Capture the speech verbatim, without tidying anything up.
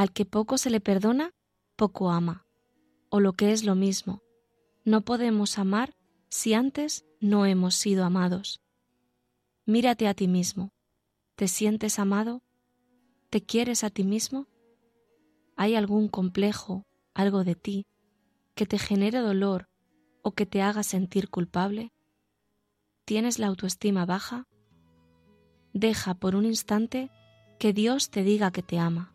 Al que poco se le perdona, poco ama. O lo que es lo mismo, no podemos amar si antes no hemos sido amados. Mírate a ti mismo. ¿Te sientes amado? ¿Te quieres a ti mismo? ¿Hay algún complejo, algo de ti, que te genere dolor o que te haga sentir culpable? ¿Tienes la autoestima baja? Deja por un instante que Dios te diga que te ama.